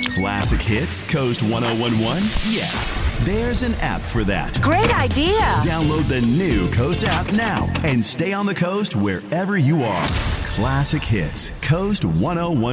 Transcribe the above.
Classic Hits Coast 1011? Yes, there's an app for that. Great idea. Download the new Coast app now and stay on the coast wherever you are. Classic Hits Coast 1011.